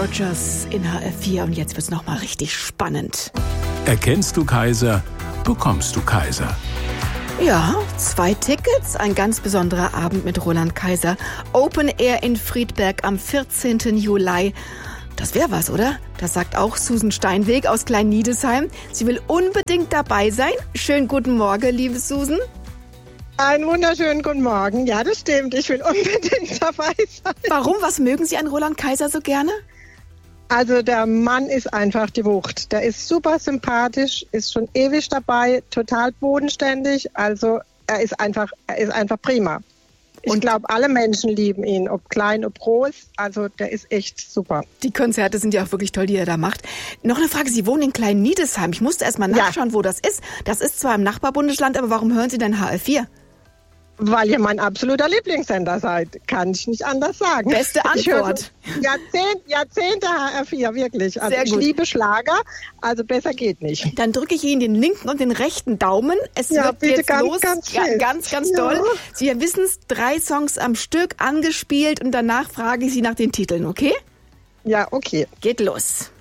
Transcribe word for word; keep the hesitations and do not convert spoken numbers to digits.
Rogers in H R vier und jetzt wird's noch mal richtig spannend. Erkennst du Kaiser, bekommst du Kaiser. Ja, zwei Tickets, ein ganz besonderer Abend mit Roland Kaiser. Open Air in Friedberg am vierzehnten Juli. Das wäre was, oder? Das sagt auch Susan Steinweg aus Klein-Niedesheim. Sie will unbedingt dabei sein. Schönen guten Morgen, liebe Susan. Einen wunderschönen guten Morgen. Ja, das stimmt. Ich will unbedingt dabei sein. Warum? Was mögen Sie an Roland Kaiser so gerne? Also der Mann ist einfach die Wucht. Der ist super sympathisch, ist schon ewig dabei, total bodenständig. Also er ist einfach, er ist einfach prima. Ich glaube, alle Menschen lieben ihn, ob klein, ob groß. Also der ist echt super. Die Konzerte sind ja auch wirklich toll, die er da macht. Noch eine Frage, Sie wohnen in Klein-Niedesheim. Ich musste erst mal nachschauen, ja. wo das ist. Das ist zwar im Nachbarbundesland, aber warum hören Sie denn H R vier? Weil ihr mein absoluter Lieblingssender seid. Kann ich nicht anders sagen. Beste Antwort. Jahrzehnt, Jahrzehnte H R vier, wirklich. Also Sehr ich gut. liebe Schlager, also besser geht nicht. Dann drücke ich Ihnen den linken und den rechten Daumen. Es ja, wird bitte jetzt ganz, los. Ganz, ja, ganz, ganz ja. toll. Sie wissen es, drei Songs am Stück angespielt und danach frage ich Sie nach den Titeln, okay? Ja, okay. Geht los.